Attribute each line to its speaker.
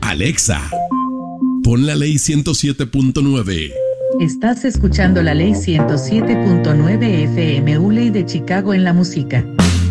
Speaker 1: Alexa, pon la ley 107.9.
Speaker 2: Estás escuchando la ley 107.9 FM ULEY de Chicago en la música.